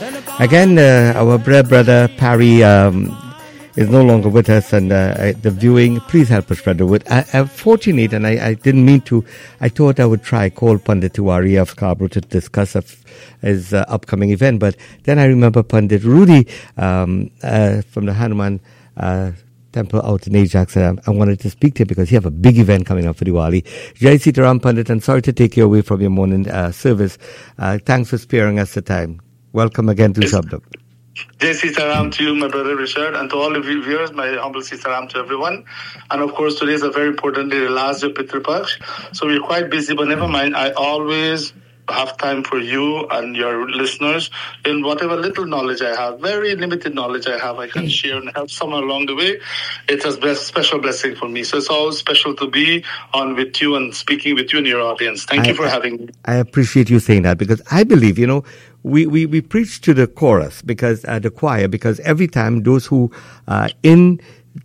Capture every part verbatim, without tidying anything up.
Again, uh, our brother, brother Parry um, is no longer with us, and uh, the viewing, please help us, Brother Wood. I, I'm fortunate, and I, I didn't mean to. I thought I would try call Pandit Tiwari of Scarborough to discuss a, his uh, upcoming event, but then I remember Pandit Rudy um, uh, from the Hanuman uh, temple out in Ajax. And I wanted to speak to him because he have a big event coming up for Diwali. Jai Sitaram Pandit, and sorry to take you away from your morning uh, service. Uh, thanks for sparing us the time. Welcome again to Shabdam. Jai Sitaram to you, my brother Richard, and to all of you viewers, my humble Sitaram to everyone. And of course, today is a very important day, the last day of Pitru Paksh. So we're quite busy, but never mind. I always have time for you and your listeners in whatever little knowledge I have, very limited knowledge I have, I can share and help someone along the way. It's a special blessing for me. So it's always special to be on with you and speaking with you and your audience. Thank I, you for having me. I appreciate you saying that, because I believe, you know, we, we, we preach to the chorus, because uh, the choir, because every time those who are in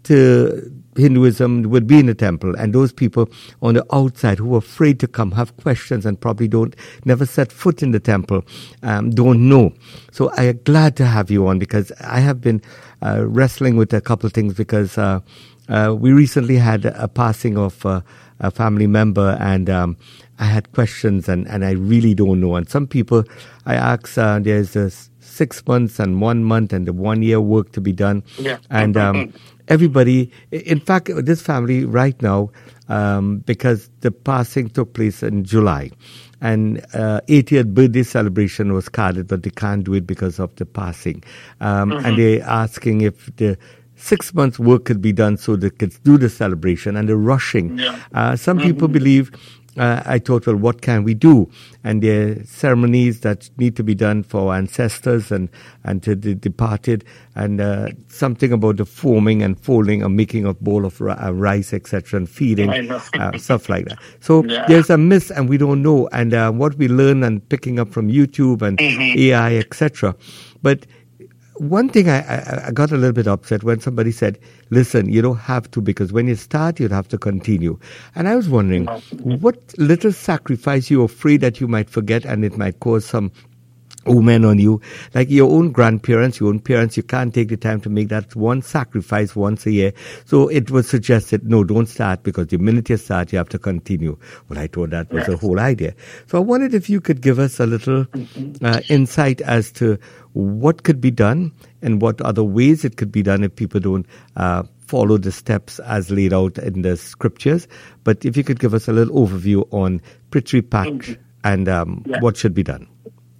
to Hinduism would be in the temple, and those people on the outside who are afraid to come, have questions, and probably don't never set foot in the temple, um, don't know. So I am glad to have you on, because I have been uh, wrestling with a couple of things, because uh, uh, we recently had a passing of uh, a family member, and um, I had questions, and, and I really don't know. And some people I ask, uh, there's a six months and one month and the one year work to be done. Yeah. And um, everybody, in fact, this family right now, um, because the passing took place in July, and uh, eightieth birthday celebration was carded, but they can't do it because of the passing. Um, mm-hmm. And they're asking if the six months work could be done so they could do the celebration, and they're rushing. Yeah. Uh, some mm-hmm. people believe, uh, I thought, well, what can we do? And there are ceremonies that need to be done for our ancestors and, and to the departed, and uh, something about the forming and folding or making of bowl of ri- uh, rice, et cetera, and feeding, uh, stuff like that. So yeah. there's a miss, and we don't know. And uh, what we learn and picking up from YouTube and mm-hmm. A I, et cetera. But one thing I, I, I got a little bit upset when somebody said, listen, you don't have to, because when you start, you'd have to continue. And I was wondering, what little sacrifice you're afraid that you might forget, and it might cause some omen on you, like your own grandparents, your own parents, you can't take the time to make that one sacrifice once a year. So it was suggested, no, don't start, because the minute you start, you have to continue. Well, I thought that was yes. the whole idea. So I wondered if you could give us a little uh, insight as to what could be done and what other ways it could be done if people don't uh, follow the steps as laid out in the scriptures. But if you could give us a little overview on Pitru Paksh and um, yeah. what should be done.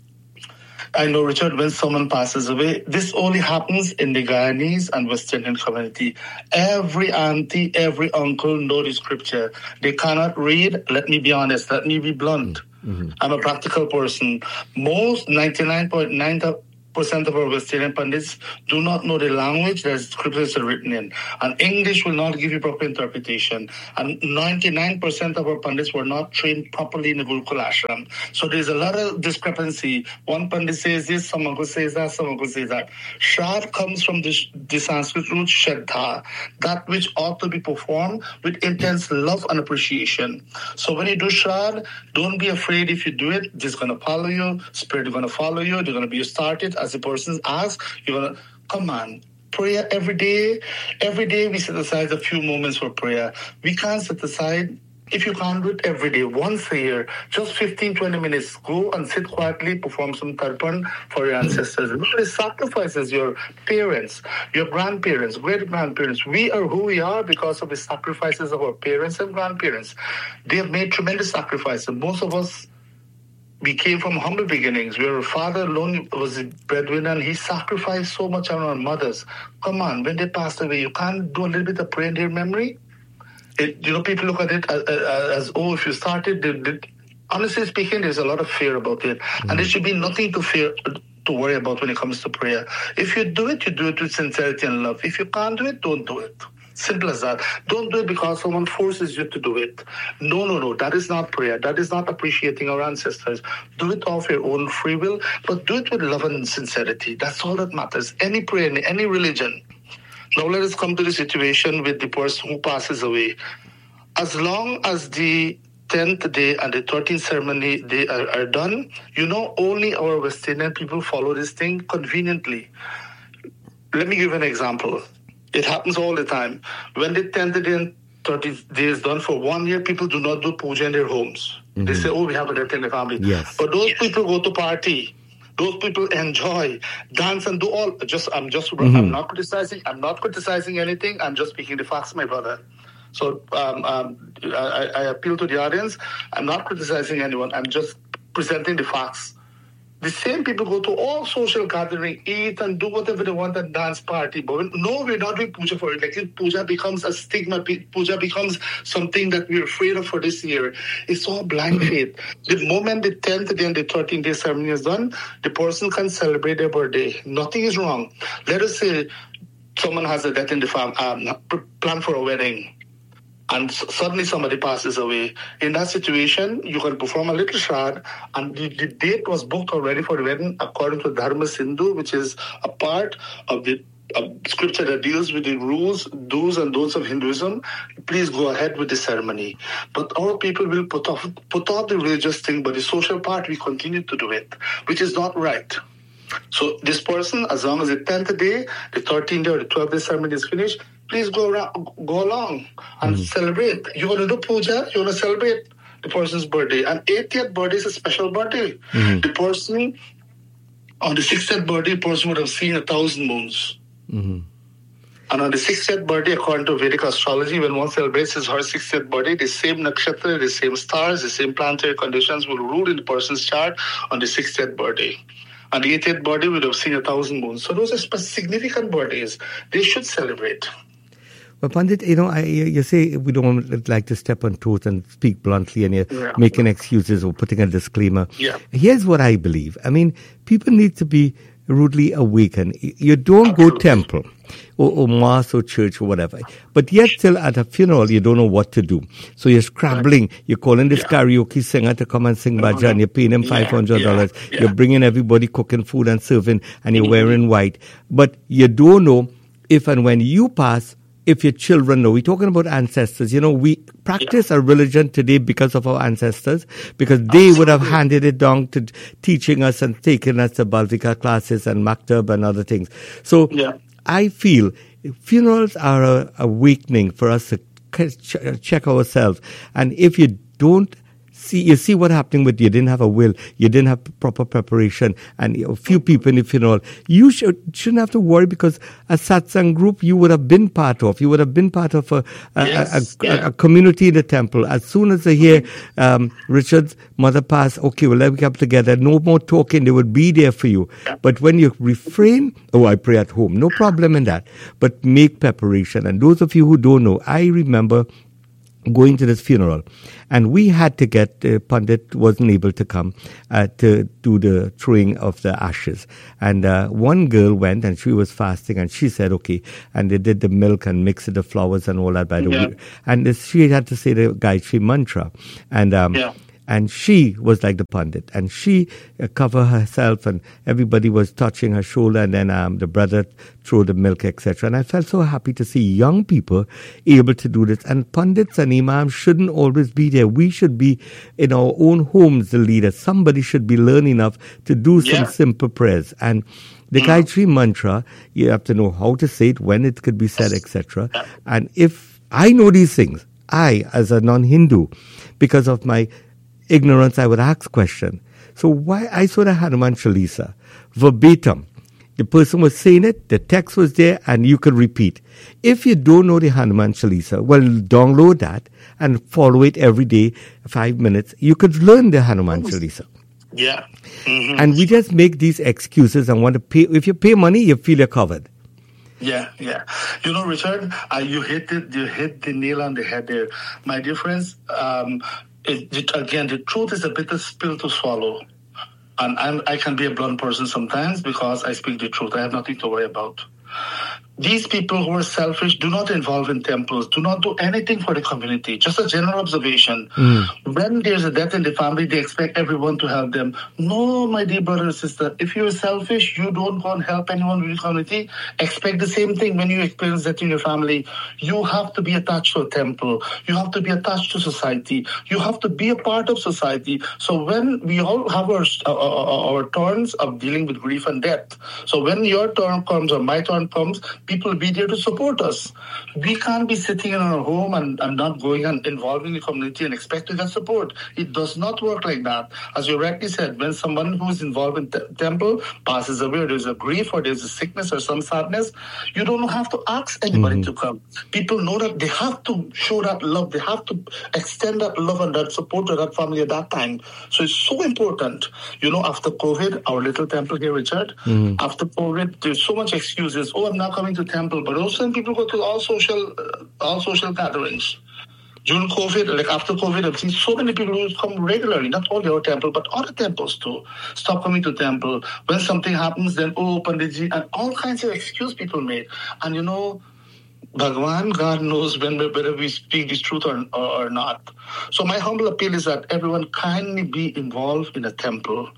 I know, Richard, when someone passes away, this only happens in the Guyanese and West Indian community. Every auntie, every uncle know the scripture. They cannot read. Let me be honest. Let me be blunt. Mm-hmm. I'm a practical person. Most, ninety-nine point nine percent of our West Indian pundits do not know the language that scriptures are written in. And English will not give you proper interpretation. And ninety-nine percent of our pundits were not trained properly in the Gurukul Ashram. So there's a lot of discrepancy. One pundit says this, some uncle says that, some uncle says that. Shraddh comes from the, the Sanskrit root Shraddha, that which ought to be performed with intense love and appreciation. So when you do Shraddh, don't be afraid if you do it. It's going to follow you. Spirit is going to follow you. They're going to be started. As the person asks, you're going to, come on, prayer every day. Every day we set aside a few moments for prayer. We can't set aside, if you can't do it every day, once a year, just fifteen, twenty minutes, go and sit quietly, perform some tarpan for your ancestors. Really sacrifices your parents, your grandparents, great-grandparents. We are who we are because of the sacrifices of our parents and grandparents. They have made tremendous sacrifices. Most of us, we came from humble beginnings, where our father alone was a breadwinner, and he sacrificed so much on our mothers. Come on, when they passed away, you can't do a little bit of prayer in their memory? It, you know, people look at it as, as oh, if you started, they, they, honestly speaking, there's a lot of fear about it. Mm-hmm. And there should be nothing to fear, to worry about when it comes to prayer. If you do it, you do it with sincerity and love. If you can't do it, don't do it. Simple as that. Don't do it because someone forces you to do it. No, no, no. That is not prayer. That is not appreciating our ancestors. Do it of your own free will, but do it with love and sincerity. That's all that matters. Any prayer, in any religion. Now let us come to the situation with the person who passes away. As long as the tenth day and the thirteenth ceremony they are, are done, you know, only our West Indian people follow this thing conveniently. Let me give an example. It happens all the time. When the tenth day and thirtieth day is done for one year, people do not do puja in their homes. Mm-hmm. They say, oh, we have a death in the family. Yes. But those yes. people go to party. Those people enjoy, dance and do all. Just I'm just mm-hmm. I'm not criticizing. I'm not criticizing anything. I'm just speaking the facts, my brother. So um, um, I, I appeal to the audience. I'm not criticizing anyone. I'm just presenting the facts. The same people go to all social gathering, eat and do whatever they want and dance party. But when, no, we're not doing puja for it. Like if puja becomes a stigma, puja becomes something that we're afraid of for this year. It's all blind faith. The moment the tenth day and the thirteenth day ceremony is done, the person can celebrate their birthday. Nothing is wrong. Let us say someone has a death in the family, um, plan for a wedding. And suddenly somebody passes away. In that situation, you can perform a little shad, and the, the date was booked already for the wedding according to Dharma Sindhu, which is a part of the uh, scripture that deals with the rules, do's and don'ts of Hinduism. Please go ahead with the ceremony. But our people will put off, put off the religious thing, but the social part, we continue to do it, which is not right. So this person, as long as the tenth day, the thirteenth day, or the twelfth day ceremony is finished, please go around, go along and mm-hmm. celebrate. You want to do puja, you want to celebrate the person's birthday. And eightieth birthday is a special birthday. Mm-hmm. The person, on the sixtieth birthday, the person would have seen a thousand moons. Mm-hmm. And on the sixtieth birthday, according to Vedic astrology, when one celebrates his her sixtieth birthday, the same nakshatra, the same stars, the same planetary conditions will rule in the person's chart on the sixtieth birthday. And the eightieth birthday would have seen a thousand moons. So those are significant birthdays. They should celebrate. Well, Pandit, you know, I, you say we don't like to step on toes and speak bluntly, and you're yeah. making excuses or putting a disclaimer. Yeah. Here's what I believe. I mean, people need to be rudely awakened. You don't Absolutely. Go temple or, or mass or church or whatever, but yet still at a funeral, you don't know what to do. So you're scrambling. Right. You're calling this yeah. karaoke singer to come and sing bhajan. You're paying him five hundred dollars. Yeah. Yeah. You're bringing everybody cooking food and serving, and you're mm-hmm. wearing white. But you don't know if and when you pass, if your children know. We're talking about ancestors. You know, we practice yeah. a religion today because of our ancestors, because they Absolutely. Would have handed it down to teaching us and taking us to Balvika classes and Maktab and other things. So yeah. I feel funerals are a awakening for us to check ourselves. And if you don't See, you see what happening with you didn't have a will, you didn't have proper preparation, and a few people in the funeral. You should, shouldn't have to worry, because a satsang group you would have been part of. You would have been part of a, a, yes, a, a, yeah. a community in the temple. As soon as they hear um, Richard's mother passed, okay, well, let me come together. No more talking. They would be there for you. Yeah. But when you refrain, oh, I pray at home. No problem in that. But make preparation. And those of you who don't know, I remember going to this funeral, and we had to get, uh, Pandit wasn't able to come uh, to do the throwing of the ashes. And uh, one girl went, and she was fasting, and she said, okay, and they did the milk and mixed the flowers and all that by the yeah. way. And this, she had to say the Gayatri mantra. And um, yeah. And she was like the Pandit, and she uh, covered herself, and everybody was touching her shoulder, and then um, the brother threw the milk, et cetera. And I felt so happy to see young people able to do this. And Pandits and Imams shouldn't always be there. We should be in our own homes, the leaders. Somebody should be learning enough to do some yeah. simple prayers. And the Gayatri mantra, you have to know how to say it, when it could be said, et cetera. And if I know these things, I, as a non-Hindu, because of my ignorance, I would ask question. So why I saw the Hanuman Chalisa verbatim. The person was saying it, the text was there, and you could repeat. If you don't know the Hanuman Chalisa, well, download that and follow it every day, five minutes. You could learn the Hanuman Chalisa. Yeah. Mm-hmm. And we just make these excuses and want to pay. If you pay money, you feel you're covered. Yeah, yeah. You know, Richard, uh, you hit it. You hit the nail on the head there. My dear friends, um, It, it, again, the truth is a bitter pill to swallow. And I'm, I can be a blunt person sometimes because I speak the truth. I have nothing to worry about. these people who are selfish do not involve in temples, do not do anything for the community. Just a general observation. Mm. When there's a death in the family, they expect everyone to help them. No, my dear brother and sister, if you're selfish, you don't go and help anyone in the community. Expect the same thing when you experience death in your family. You have to be attached to a temple. You have to be attached to society. You have to be a part of society. So when we all have our, uh, our turns of dealing with grief and death, so when your turn comes or my turn comes, people will be there to support us. We can't be sitting in our home and, and not going and involving the community and expecting that support. It does not work like that. As you rightly said, when someone who is involved in the temple passes away, or there's a grief or there's a sickness or some sadness, you don't have to ask anybody mm-hmm. to come. People know that they have to show that love. They have to extend that love and that support to that family at that time. So it's so important. You know, after COVID, our little temple here, Richard, mm-hmm. after COVID, there's so much excuses. Oh, I'm not coming to temple, but also people go to all social, uh, all social gatherings. During COVID, like after COVID, I've seen so many people who come regularly, not only our temple, but other temples too. Stop coming to temple. When something happens, then, oh, Panditji, and all kinds of excuse people made. And you know, Bhagwan, God knows when whether we speak this truth or, or, or not. So my humble appeal is that everyone kindly be involved in a temple.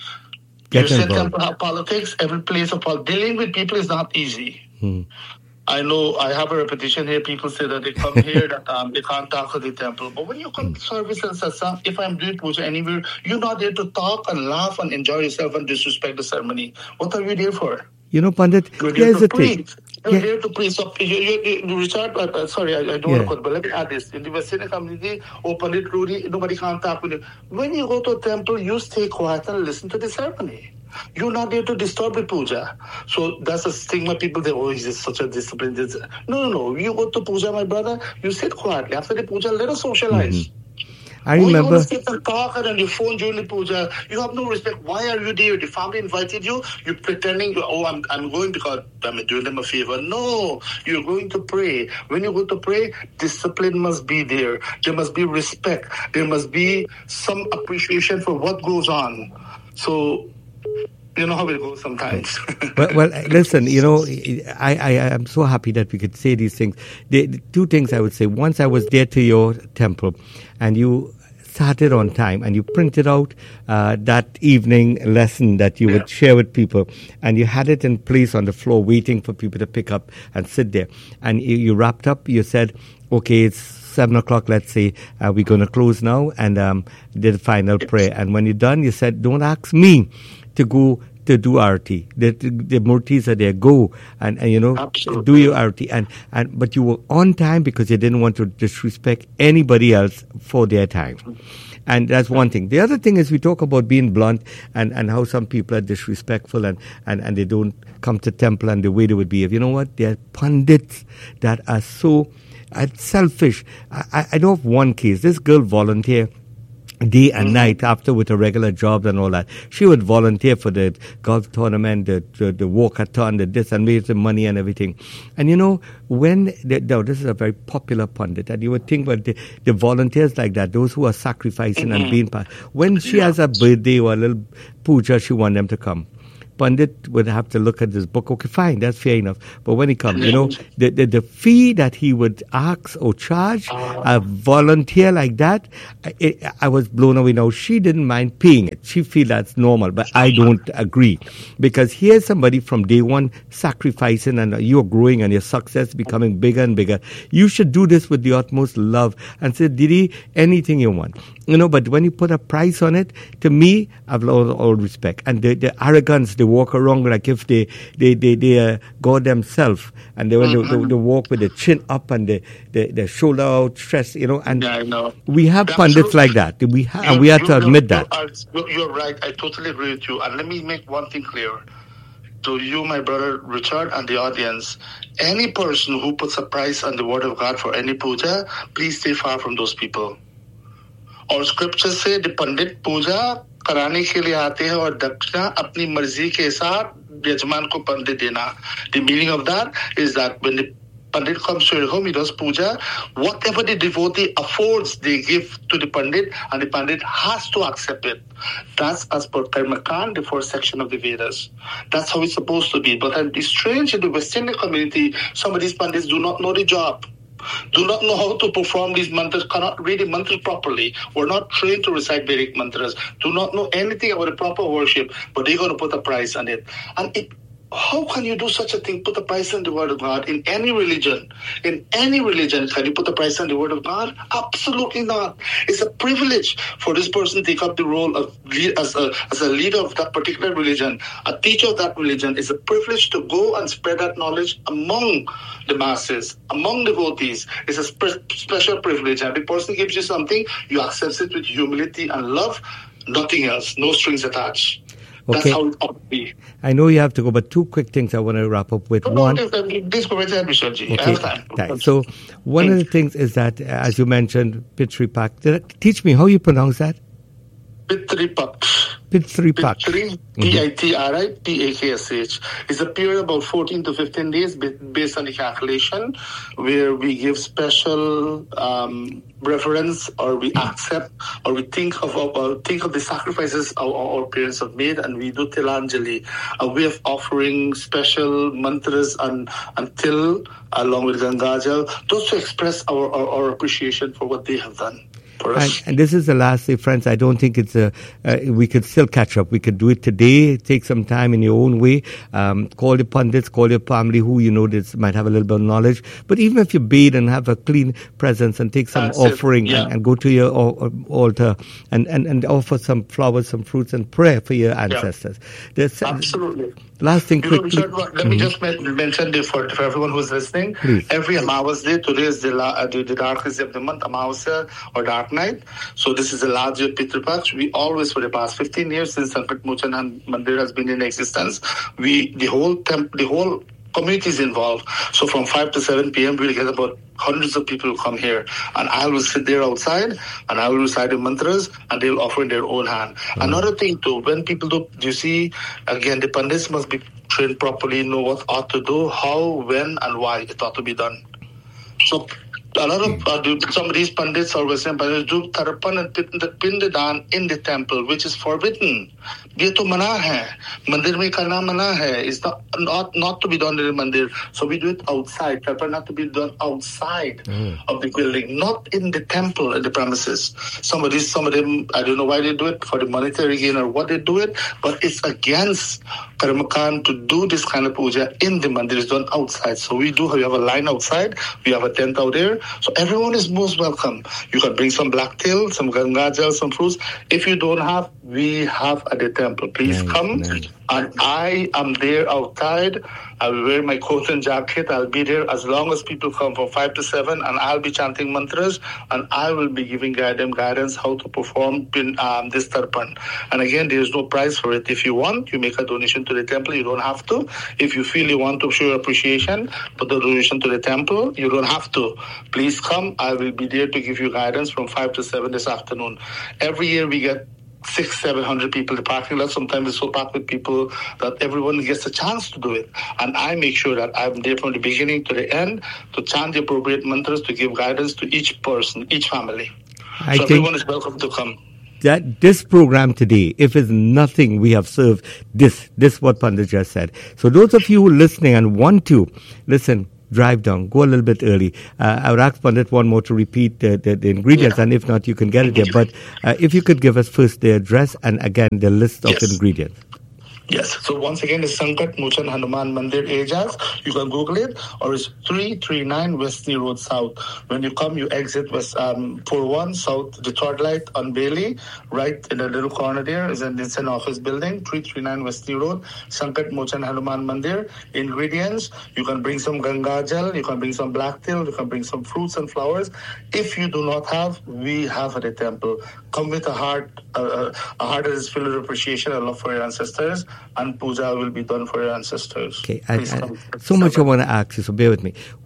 Get you involved. Said temple have politics, every place of politics. Dealing with people is not easy. Hmm. I know I have a repetition here. People say that they come here, that um, they can't talk to the temple. But when you come to service and satsang, if I'm doing puja anywhere, you're not there to talk and laugh and enjoy yourself and disrespect the ceremony. What are you there for? You know, Pandit, here's the thing. You're yeah. there to preach. So, you, you, you, Richard, uh, uh, sorry, I, I don't yeah. want to cut, but let me add this. In the Western community, oh, Pandit Rudy, nobody can talk with you. When you go to a temple, you stay quiet and listen to the ceremony. You're not there to disturb the puja. So that's a stigma. People say, oh, he's just such a disciplined. No, no, no. You go to puja, my brother, you sit quietly. After the puja, let us socialize. Mm-hmm. I remember. Oh, you want to sit and talk on your phone during the puja. You have no respect. Why are you there? The family invited you. You're pretending, oh, I'm, I'm going because I'm doing them a favor. No, you're going to pray. When you go to pray, discipline must be there. There must be respect. There must be some appreciation for what goes on. So, you know how it goes sometimes. well, well, listen, you know, I, I, I'm so happy that we could say these things. The, the two things I would say. Once I was there to your temple and you started on time and you printed out uh, that evening lesson that you yeah. would share with people and you had it in place on the floor waiting for people to pick up and sit there. And you, you wrapped up, you said, okay, it's seven o'clock, let's say, uh, we're going to close now, and um, did a final yes. prayer. And when you're done, you said, don't ask me to go to do arati. The, the murtis are there. Go and, and you know, Absolutely. do your arati. And, and but you were on time because you didn't want to disrespect anybody else for their time. And that's one thing. The other thing is we talk about being blunt and, and how some people are disrespectful and, and, and they don't come to temple and the way they would behave. You know what? There are pundits that are so uh, selfish. I, I know of one case. This girl volunteered day and mm-hmm. night after with her regular jobs and all that. She would volunteer for the golf tournament, the, the, the walkathon, the this, and raise the money and everything. And you know, when, the, now this is a very popular pundit, and you would think about the, the volunteers like that, those who are sacrificing mm-hmm. and being part. When she yeah. has a birthday or a little puja, she wants them to come. Pandit would have to look at this book. Okay, fine, that's fair enough. But when he comes, you know, the, the, the fee that he would ask or charge a volunteer like that, it, I was blown away. Now, she didn't mind paying it. She feels that's normal, but I don't agree. Because here's somebody from day one sacrificing and you're growing and your success becoming bigger and bigger. You should do this with the utmost love and say, Didi, anything you want. You know, but when you put a price on it, to me, I've lost all respect. And the, the arrogance, they walk around like if they, they, they, they are God themselves. And they, mm-hmm. they, they, they walk with the chin up and the, the, the shoulder out, stress, you know. And yeah, I know. we have That's pundits true. like that. We ha- and we have to admit that. You're, you're right. I totally agree with you. And let me make one thing clear. To you, my brother Richard, and the audience, any person who puts a price on the word of God for any puja, please stay far from those people. और scripture से the पंडित पूजा कराने के लिए आते हैं और दक्षिणा अपनी मर्जी के साथ यजमान को पंडित देना. The meaning of that is that when the Pandit comes to your home, he does puja. Whatever the devotee affords, they give to the Pandit, and the Pandit has to accept it. That's as per Karmakand, the first section of the Vedas. That's how it's supposed to be. But it's strange in the West Indian community, some of these Pandits do not know the job. Do not know how to perform these mantras, cannot read the mantras properly, were not trained to recite Vedic mantras, do not know anything about the proper worship, but they're going to put a price on it. And it, how can you do such a thing, put a price on the word of God in any religion? In any religion, can you put a price on the word of God? Absolutely not. It's a privilege for this person to take up the role of lead, as, a, as a leader of that particular religion, a teacher of that religion. It's a privilege to go and spread that knowledge among the masses, among devotees. It's a spe- special privilege. And if the person gives you something, you accept it with humility and love, nothing else, no strings attached. Okay. That's how it ought to be. I know you have to go, but two quick things I want to wrap up with. No, one, no, please go ahead, Vishwaji. I have time. Right. So one of the things is that, as you mentioned, Pitri Pak. Teach me how you pronounce that. Pitri Pak. Pitri Pak. Pitri, P I T R I P A K S H. It's a period of about fourteen to fifteen days based on the calculation, where we give special um, reference, or we accept, or we think of uh, think of the sacrifices our, our parents have made, and we do Tilanjali, a way of offering special mantras and, and til along with Gangajal, just to express our, our, our appreciation for what they have done. And, and this is the last day, friends. I don't think it's a, uh, we could still catch up. We could do it today. Take some time in your own way. Um, call your pundits, call your family who you know this might have a little bit of knowledge. But even if you bathe and have a clean presence and take some That's offering yeah. and, and go to your al- altar and, and, and offer some flowers, some fruits and prayer for your ancestors. Yeah. Absolutely. Last thing you quickly. Know, Richard, let mm-hmm. me just mention this for, for everyone who's listening. Please. Every Amavas day, today is the, uh, the, the darkest day of the month, Amavasya or dark night. So this is the last day of Pitri Pak. We always, for the past fifteen years since Sankat Mochan Mandir has been in existence, we the whole temp, the whole community is involved. So from five to seven p.m. we'll get about hundreds of people who come here, and I will sit there outside and I will recite the mantras and they'll offer in their own hand. Mm-hmm. Another thing too, when people do, you see, again, the pandits must be trained properly, know what ought to do, how, when and why it ought to be done. So a lot of uh, some of these pandits or Western pandits do tarpan and pindadan in the temple, which is forbidden. ये तो मना है, मंदिर में करना मना है. It's not, not not to be done in the mandir. So we do it outside. Tarpan not to be done outside mm. of the building, not in the temple, in the premises. Some of these, some of them, I don't know why they do it, for the monetary gain or what they do it, but it's against Karmakand to do this kind of puja in the mandir. It's done outside. So we do. We have a line outside. We have a tent out there. So everyone is most welcome. You can bring some black till, some gangajal, some fruits. If you don't have, we have at the temple. Please nice, come. Nice. And I am there outside. I will wear my coat and jacket. I'll be there as long as people come from five to seven, and I'll be chanting mantras, and I will be giving them guidance how to perform um, this tarpan. And again, there is no price for it. If you want, you make a donation to the temple. You don't have to. If you feel you want to show your appreciation, put the donation to the temple. You don't have to. Please come. I will be there to give you guidance from five to seven this afternoon. Every year we get six, seven hundred people in the parking lot. Sometimes it's so packed with people that everyone gets a chance to do it. And I make sure that I'm there from the beginning to the end to chant the appropriate mantras, to give guidance to each person, each family. I so everyone is welcome to come. That this program today, if it's nothing, we have served this, this what Pandit just said. So those of you listening and want to listen, drive down, go a little bit early. Uh, I would ask Pandit one more to repeat the, the, the ingredients, yeah. and if not, you can get it there. But uh, if you could give us first the address and again the list of yes. ingredients. Yes, so once again, it's Sankat Mochan Hanuman Mandir, Ajax. You can Google it, or it's three thirty-nine Westney Road South. When you come, you exit West um, four one South, the third light on Bailey, right in the little corner there is an, it's an office building, three thirty-nine Westney Road, Sankat Mochan Hanuman Mandir. Ingredients, you can bring some Ganga Jal, you can bring some black till, you can bring some fruits and flowers. If you do not have, we have at the temple. Come with a heart, uh, a heart that is filled with appreciation and love for your ancestors, and puja will be done for your ancestors. Okay, I, I, so much I want to ask you, so bear with me.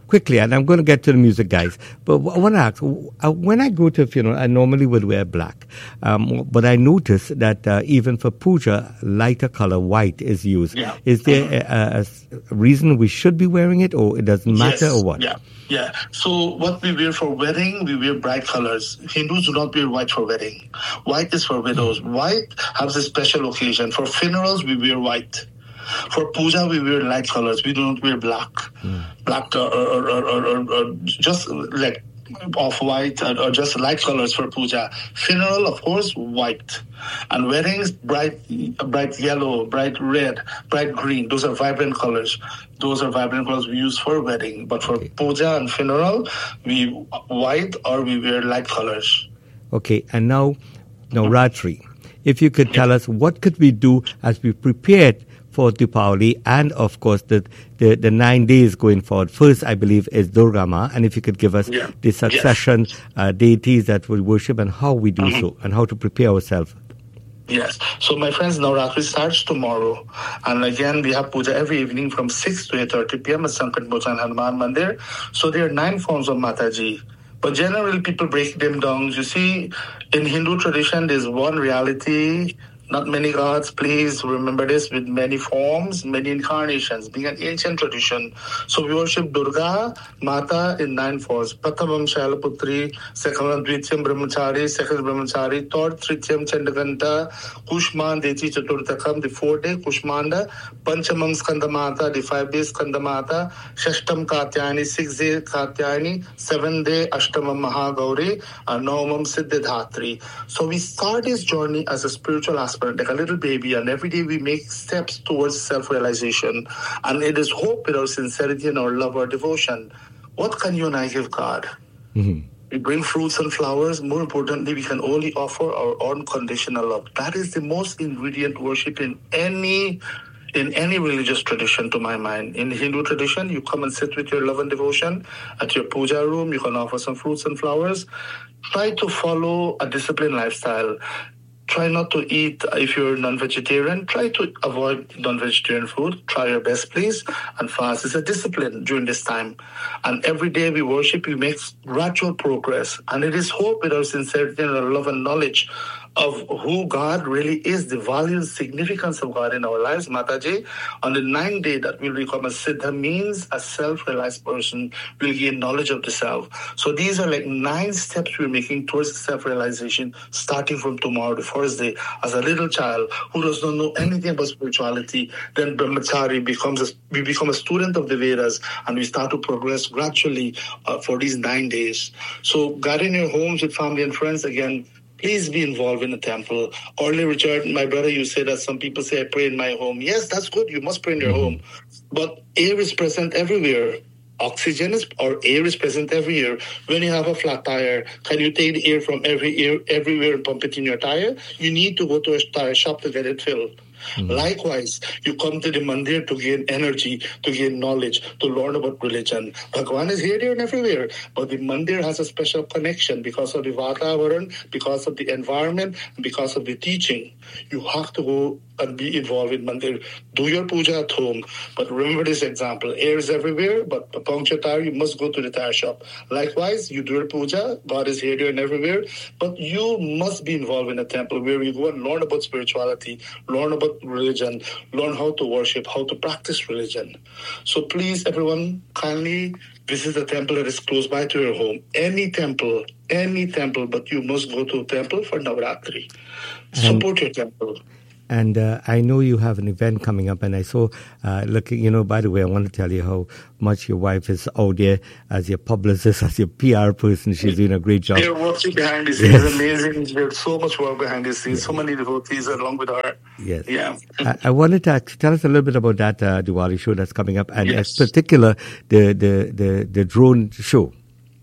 quickly, and I'm going to get to the music, guys. But I want to ask, uh, when I go to a funeral, I normally would wear black. Um, but I notice that uh, even for puja, lighter color, white, is used. Yeah. Is there a, a reason we should be wearing it, or it doesn't matter, yes. or what? Yeah. Yeah. So what we wear for wedding, we wear bright colors. Hindus do not wear white for wedding. White is for widows. White has a special occasion. For funerals, we wear white. For puja, we wear light colors. We do not wear black. Mm. Black or, or, or, or, or, or just like off-white or, or just light colors for puja. Funeral, of course, white. And weddings, bright bright yellow, bright red, bright green. Those are vibrant colors. Those are vibrant colors we use for wedding. But for okay. puja and funeral, we white or we wear light colors. Okay, and now, Navratri. If you could tell us, what could we do as we prepared for Deepavali and, of course, the, the, the nine days going forward? First, I believe, is Durga Ma, and if you could give us yeah. the succession yes. uh, deities that we worship and how we do mm-hmm. so, and how to prepare ourselves. Yes. So, my friends, Navratri starts tomorrow. And again, we have puja every evening from six to eight thirty p.m. at Sankat Mochan Hanuman Mandir. So, there are nine forms of Mataji. But generally, people break them down. You see, in Hindu tradition, there's one reality, not many gods. Please remember this, with many forms, many incarnations, being an ancient tradition. So we worship Durga Mata in nine forms. Prathamam Shailaputri, second Dvitiyam Brahmachari, second Brahmachari, third Tritiam Chandaganta, Kushman Deti Chaturtakam, the fourth day, Kushmanda, Panchamam Skandamata, the five days Skandamata, Shashtam Katyani, six day Katyani, seventh day Ashtamam Mahagauri, and Novamam Siddhidhatri. So we start this journey as a spiritual aspect, like a little baby, and every day we make steps towards self-realization. And it is hope with our sincerity and our love or devotion. What can you and I give God? Mm-hmm. We bring fruits and flowers. More importantly, we can only offer our unconditional love. That is the most ingredient worship in any in any religious tradition, to my mind. In the Hindu tradition, you come and sit with your love and devotion at your puja room. You can offer some fruits and flowers. Try to follow a disciplined lifestyle. Try not to eat, if you're non-vegetarian, try to avoid non-vegetarian food. Try your best, please. And fast is a discipline during this time. And every day we worship, we make gradual progress. And it is hope with our sincerity and our love and knowledge of who God really is, the value and significance of God in our lives, Mataji. On the ninth day that will become a Siddha means a self-realized person will gain knowledge of the self. So these are like nine steps we're making towards self-realization, starting from tomorrow, the first day. As a little child who does not know anything about spirituality, then Brahmachari becomes a, we become a student of the Vedas, and we start to progress gradually uh, for these nine days. So God in your homes with family and friends, again, please be involved in the temple. Earlier, Richard, my brother, you say that some people say, I pray in my home. Yes, that's good. You must pray in your mm-hmm. home. But air is present everywhere. Oxygen is, or air is present everywhere. When you have a flat tire, can you take the air from every air, everywhere and pump it in your tire? You need to go to a tire shop to get it filled. Mm-hmm. Likewise, you come to the mandir to gain energy, to gain knowledge, to learn about religion. Bhagwan is here, there, and everywhere. But the mandir has a special connection because of the Vatavaran, because of the environment, and because of the teaching. You have to go and be involved in mandir. Do your puja at home. But remember this example. Air is everywhere, but to puncture tire, you must go to the tire shop. Likewise, you do your puja. God is here, there, and everywhere. But you must be involved in a temple where you go and learn about spirituality, learn about religion, learn how to worship, how to practice religion. So please, everyone, kindly visit a temple that is close by to your home. Any temple, any temple, but you must go to a temple for Navratri. Support your temple. And uh, I know you have an event coming up, and I saw, uh, looking, you know, by the way, I want to tell you how much your wife is out there as your publicist, as your P R person. She's doing a great job. They're working behind the scenes. Yes. It's amazing. There's so much work behind the scenes. Yes. So many devotees along with her. Yes. Yeah. I, I wanted to ask, tell us a little bit about that uh, Diwali show that's coming up, and yes. in particular, the, the, the, the drone show.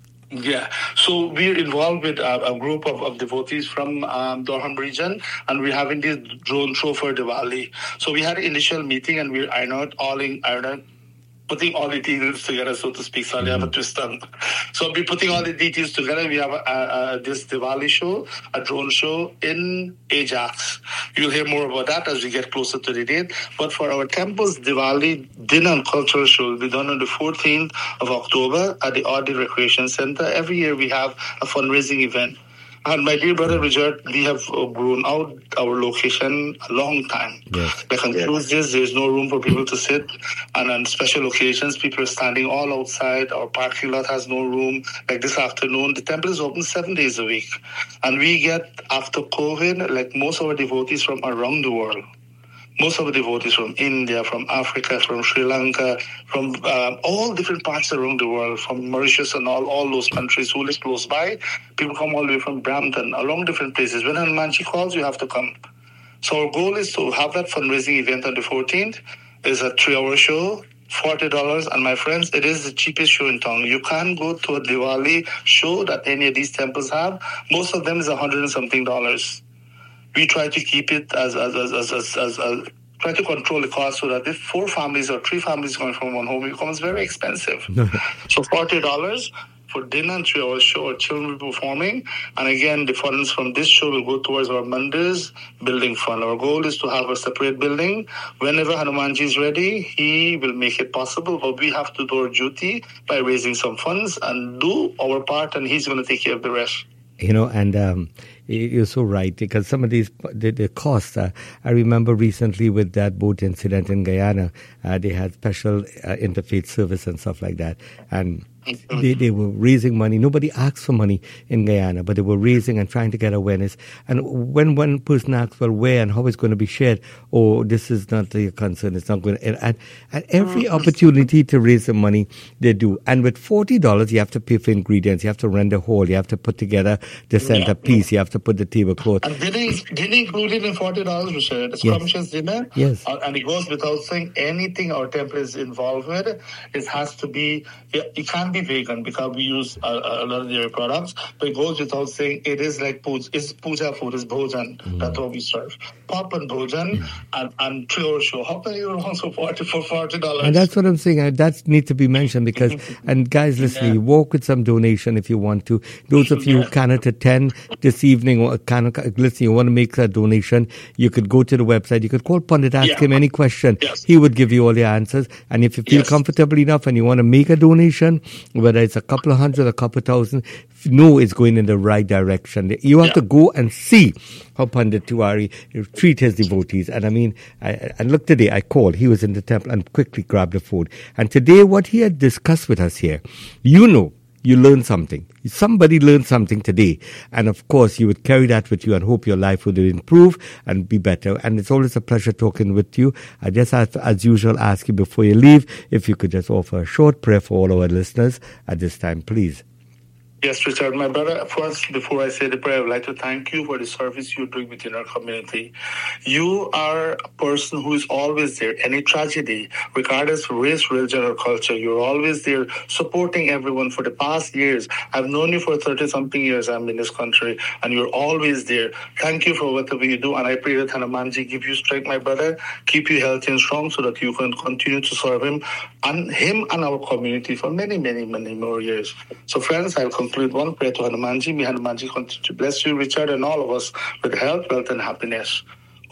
Yeah, so we're involved with a, a group of, of devotees from um, Durham region, and we're having this drone show for Diwali. So we had an initial meeting, and we're ironed out all in ironed out putting all the details together, so to speak. So I have a twist on. So I'll be putting all the details together. We have a, a, a, this Diwali show, a drone show in Ajax. You'll hear more about that as we get closer to the date. But for our temple's Diwali dinner and cultural show will be done on the fourteenth of October at the Audi Recreation Center. Every year we have a fundraising event. And my dear brother Richard, we have grown out our location a long time. Yes. Like on Tuesdays, there's no room for people to sit. And on special occasions, people are standing all outside. Our parking lot has no room. Like this afternoon, the temple is open seven days a week. And we get, after COVID, like most of our devotees from around the world. Most of the devotees from India, from Africa, from Sri Lanka, from uh, all different parts around the world, from Mauritius and all, all those countries who live close by. People come all the way from Brampton, along different places. When Hanumanji calls, you have to come. So our goal is to have that fundraising event on the fourteenth. It's a three-hour show, forty dollars. And my friends, it is the cheapest show in town. You can't go to a Diwali show that any of these temples have. Most of them is a hundred and something dollars. We try to keep it as as as as as, as, as try to control the cost so that if four families or three families going from one home, it becomes very expensive. So forty dollars for dinner and three hours show, our children will be performing. And again, the funds from this show will go towards our Mandir's building fund. Our goal is to have a separate building. Whenever Hanumanji is ready, he will make it possible. But we have to do our duty by raising some funds and do our part, and he's going to take care of the rest. You know, and um, you're so right, because some of these, the, the costs, uh, I remember recently with that boat incident in Guyana, uh, they had special uh, interfaith service and stuff like that. And they, they were raising money. Nobody asked for money in Guyana, but they were raising and trying to get awareness. And when one person asks, well, where and how it's going to be shared, oh, this is not your concern, it's not going to, and, and, and every opportunity to raise the money, they do. And with forty dollars, you have to pay for ingredients, you have to rent a hall, you have to put together the centerpiece, you have to put the tablecloth. And dinner is dinner included in forty dollars, Richard. It's yes. scrumptious dinner. Yes. Uh, and it goes without saying anything our temple is involved with. It has to be, it can't be vegan because we use a, a lot of dairy products, but it goes without saying it is like puja, it's puja food, it's bhojan. Mm. That's what we serve. Pop and bhojan mm. and, and three-hour show. How can you wrong for forty for forty dollars? And that's what I'm saying. Uh, that needs to be mentioned because, and guys listening, yeah. walk with some donation if you want to. Those of you yeah. who cannot attend this evening or cannot listen, you want to make a donation, you could go to the website, you could call Pandit, ask yeah. him any question. Yes. He would give you all the answers. And if you feel yes. comfortable enough and you want to make a donation, whether it's a couple of hundred, a couple of thousand, know it's going in the right direction. You have yeah. to go and see how Pandit Tiwari treat his devotees. And I mean, I, I looked today, I called, he was in the temple and quickly grabbed the phone. And today what he had discussed with us here, you know, you learned something. Somebody learned something today. And of course, you would carry that with you and hope your life would improve and be better. And it's always a pleasure talking with you. I just, as, as usual, ask you before you leave, if you could just offer a short prayer for all our listeners at this time, please. Yes, Richard, my brother, first, before I say the prayer, I would like to thank you for the service you do within our community. You are a person who is always there. Any tragedy, regardless of race, religion, or culture, you're always there supporting everyone for the past years. I've known you for thirty-something years. I'm in this country, and you're always there. Thank you for whatever you do, and I pray that Hanumanji give you strength, my brother, keep you healthy and strong so that you can continue to serve him and him and our community for many, many, many more years. So, friends, I'll conclude with one prayer to Hanumanji. May Hanumanji continue to bless you, Richard, and all of us with health, wealth, and happiness.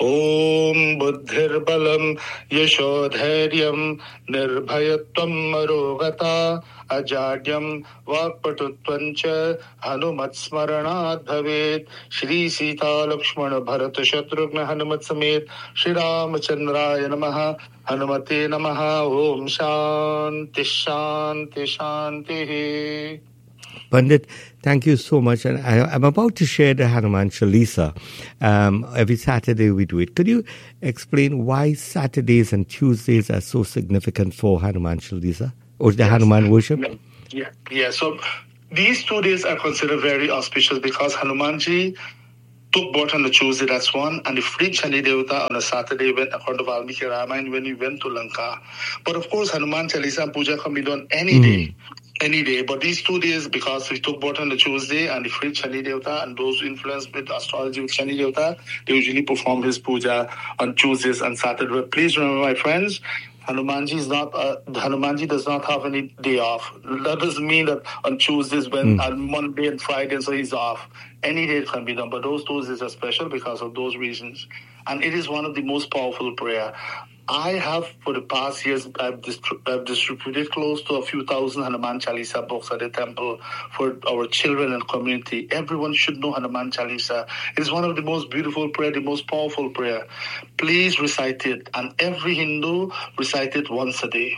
Om Buddhir Balam Yashodhairyam Nirbhayatvam Marogata Ajadyam Vakpatutvancha Hanumat Smaranat Bhavet Shri Sita Lakshmana Bharata Shatrugna Hanumat Samet Shri Ramachandraya Namaha Hanumate Namaha Om Shanti Shanti Shanti. Pandit, thank you so much. And I, I'm about to share the Hanuman Chalisa. Um, every Saturday we do it. Could you explain why Saturdays and Tuesdays are so significant for Hanuman Chalisa or the yes. Hanuman worship? Yeah, yeah. So these two days are considered very auspicious because Hanumanji took birth on the Tuesday, that's one, and the freed Shani Devata on a Saturday when, according to Valmiki Ramayana, when he went to Lanka. But of course, Hanuman Chalisa and Puja can be done any mm. day. Any day, but these two days, because he took birth on the Tuesday and the freed Shani Devata, and those influenced with astrology with Shani Devata, they usually perform his puja on Tuesdays and Saturdays. But please remember, my friends, Hanumanji is not. Uh, Hanumanji does not have any day off. That doesn't mean that on Tuesdays, when mm. on Monday and Friday, so he's off. Any day can be done, but those Tuesdays are special because of those reasons. And it is one of the most powerful prayer. I have, for the past years, I've, distri- I've distributed close to a few thousand Hanuman Chalisa books at the temple for our children and community. Everyone should know Hanuman Chalisa. It is one of the most beautiful prayer, the most powerful prayer. Please recite it, and every Hindu recite it once a day.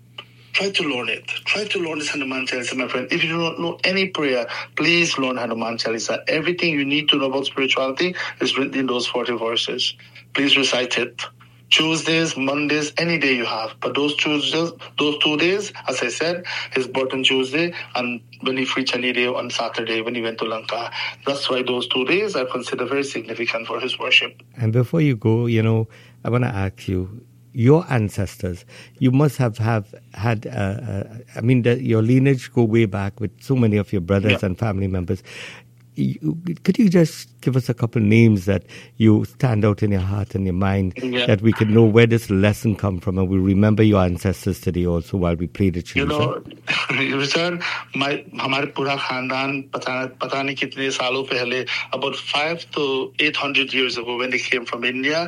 Try to learn it. Try to learn this Hanuman Chalisa, my friend. If you don't know any prayer, please learn Hanuman Chalisa. Everything you need to know about spirituality is written in those forty verses. Please recite it. Tuesdays, Mondays, any day you have. But those Tuesdays, those two days, as I said, his birth on Tuesday, and when he preached any day on Saturday when he went to Lanka. That's why those two days I consider very significant for his worship. And before you go, you know, I want to ask you, your ancestors, you must have, have had, uh, uh, I mean, the, your lineage go way back with so many of your brothers yeah. and family members. You, could you just give us a couple names that you stand out in your heart and your mind yeah. that we can know where this lesson come from, and we remember your ancestors today also while we play the tune? You know, Richard, my हमारे पूरा खानदान पता पता नहीं कितने सालों पहले, about five to eight hundred years ago, when they came from India.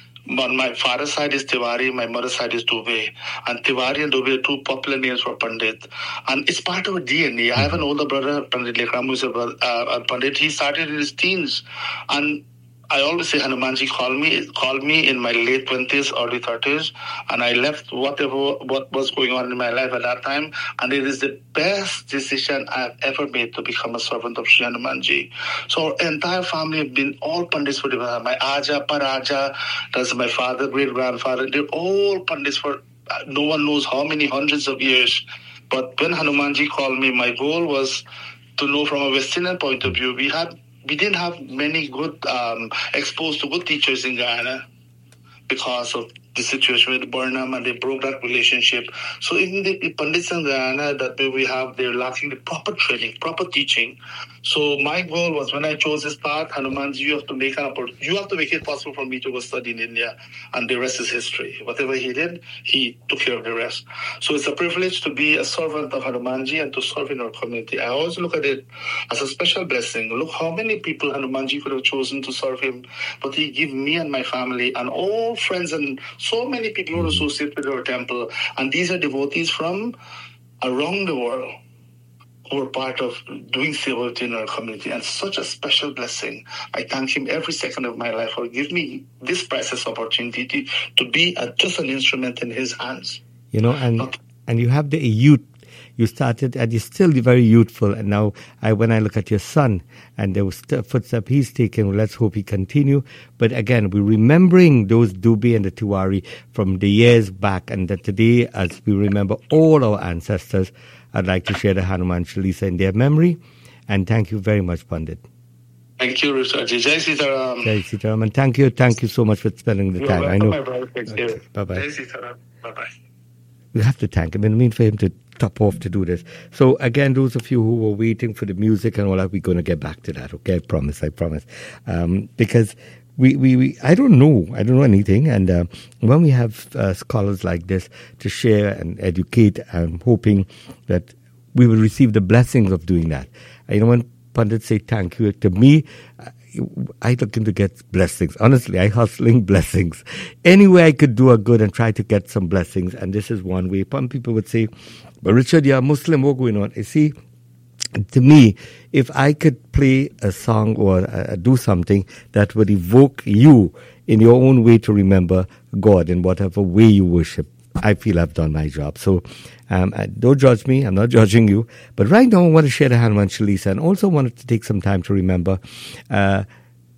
On my father's side is Tiwari, my mother's side is Dubey. And Tiwari and Dubey are two popular names for Pandit. And it's part of our D N A. I have an older brother, Pandit Lekram, who's a, brother, uh, a Pandit. He started in his teens. And I always say Hanumanji called me, called me in my late twenties, early thirties, and I left whatever what was going on in my life at that time, and it is the best decision I've ever made to become a servant of Sri Hanumanji. So our entire family have been all Pandits for the my Aja, Paraja, that's my father, great-grandfather, they're all Pandits for no one knows how many hundreds of years. But when Hanumanji called me, my goal was to know from a West Indian point of view. We had We didn't have many good, um, exposed to good teachers in Guyana because of the situation with Burnham, and they broke that relationship. So even the, the Pandits in Guyana that we have, they're lacking the proper training, proper teaching. So my goal was, when I chose this path, Hanumanji, you have to make an opportunity. You have to make it possible for me to go study in India, and the rest is history. Whatever he did, he took care of the rest. So it's a privilege to be a servant of Hanumanji and to serve in our community. I always look at it as a special blessing. Look how many people Hanumanji could have chosen to serve him, but he gave me and my family and all friends and so many people who associate with our temple. And these are devotees from around the world who are part of doing seva in our community, and such a special blessing. I thank him every second of my life for giving me this precious opportunity to, to be a, just an instrument in his hands. You know, and Not, and you have the youth. You started, and you're still very youthful. And now, I, when I look at your son, and the footstep he's taken, well, let's hope he continue. But again, we're remembering those Dubey and the Tiwari from the years back, and that today, as we remember all our ancestors, I'd like to share the Hanuman Chalisa in their memory. And thank you very much, Pandit. Thank you, Richard. Jai Sitaram. Jai Sitaram. And thank you, thank you so much for spending the You're time. welcome, I know. My brother. Okay. Bye-bye. Jai Sitaram. Bye-bye. We have to thank him. I mean, for him to top off to do this. So again, those of you who were waiting for the music and all that, we're going to get back to that. Okay, I promise. I promise. Um, because we, we, we, I don't know. I don't know anything. And uh, when we have uh, scholars like this to share and educate, I'm hoping that we will receive the blessings of doing that. You know, when Pandits say thank you to me, I looking to get blessings. Honestly, I hustling blessings. Any way I could do a good and try to get some blessings, and this is one way. Some people would say, but Richard, you're a Muslim, what's going on? You see, to me, if I could play a song or uh, do something that would evoke you in your own way to remember God in whatever way you worship, I feel I've done my job. So um, don't judge me. I'm not judging you. But right now I want to share the Hanuman Chalisa, and also wanted to take some time to remember uh,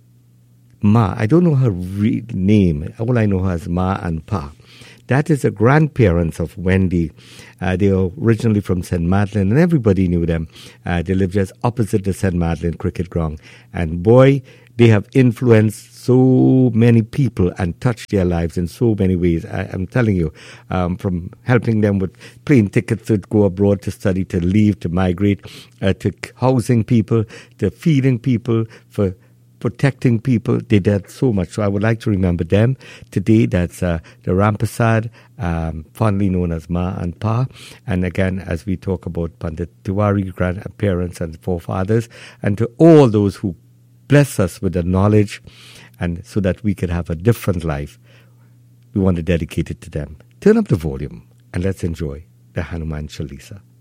Ma. I don't know her real name. All I know her as Ma and Pa. That is the grandparents of Wendy. Uh, they are originally from Saint Madeleine, and everybody knew them. Uh, they lived just opposite the Saint Madeleine cricket ground. And boy, they have influenced so many people and touched their lives in so many ways. I, I'm telling you, um, from helping them with plane tickets to go abroad to study, to leave, to migrate, uh, to housing people, to feeding people, for protecting people. They did so much. So I would like to remember them today. That's uh, the Rampasad, um, fondly known as Ma and Pa. And again, as we talk about Pandit Tiwari, grandparents and forefathers, and to all those who bless us with the knowledge, and so that we could have a different life, we want to dedicate it to them. Turn up the volume and let's enjoy the Hanuman Chalisa.